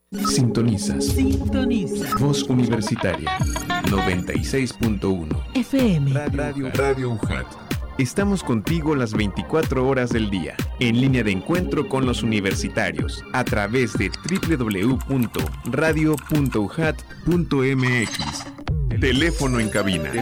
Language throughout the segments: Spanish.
Sintonizas. Voz Universitaria 96.1 FM. Radio UJAT. Estamos contigo las 24 horas del día, en línea de encuentro con los universitarios, a través de www.radio.ujat.mx. Teléfono en cabina.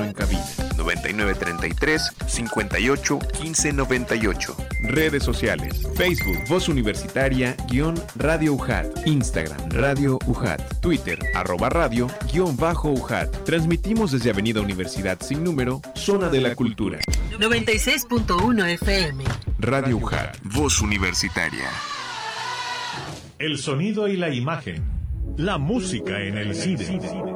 9933-581598. Redes sociales. Facebook, Voz Universitaria, _Radio UJAT. Instagram, Radio UJAT. Twitter, @radio_UJAT. Transmitimos desde Avenida Universidad sin número, Zona de la Cultura. 96.1 FM. Radio UJAT. Voz Universitaria. El sonido y la imagen. La música en el cine.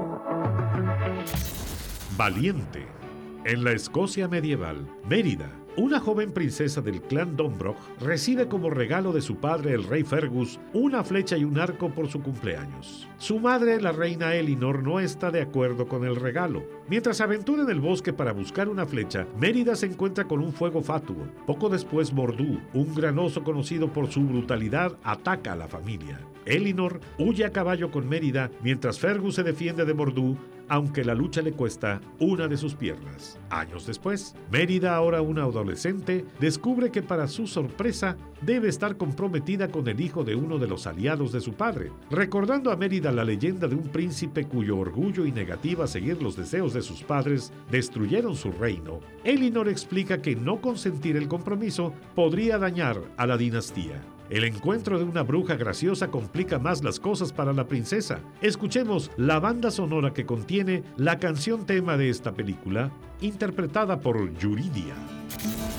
Valiente. En la Escocia medieval, Mérida, una joven princesa del clan Donbroch recibe como regalo de su padre, el rey Fergus, una flecha y un arco por su cumpleaños. Su madre, la reina Elinor, no está de acuerdo con el regalo. Mientras se aventura en el bosque para buscar una flecha, Mérida se encuentra con un fuego fatuo. Poco después, Mordu, un gran oso conocido por su brutalidad, ataca a la familia. Elinor huye a caballo con Mérida, mientras Fergus se defiende de Mordu, aunque la lucha le cuesta una de sus piernas. Años después, Mérida, ahora una adolescente, descubre que para su sorpresa debe estar comprometida con el hijo de uno de los aliados de su padre. Recordando a Mérida la leyenda de un príncipe cuyo orgullo y negativa a seguir los deseos de sus padres destruyeron su reino, Elinor explica que no consentir el compromiso podría dañar a la dinastía. El encuentro de una bruja graciosa complica más las cosas para la princesa. Escuchemos la banda sonora que contiene la canción tema de esta película, interpretada por Yuridia.